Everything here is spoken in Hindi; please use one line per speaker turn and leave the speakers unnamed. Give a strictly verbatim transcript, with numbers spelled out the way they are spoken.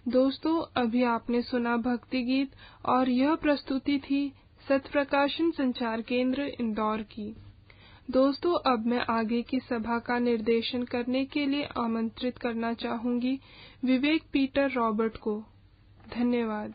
दोस्तों, अभी आपने सुना भक्ति गीत और यह प्रस्तुति थी सत्य प्रकाशन संचार केंद्र इंदौर की। दोस्तों, अब मैं आगे की सभा का निर्देशन करने के लिए आमंत्रित करना चाहूंगी विवेक पीटर रॉबर्ट को। धन्यवाद।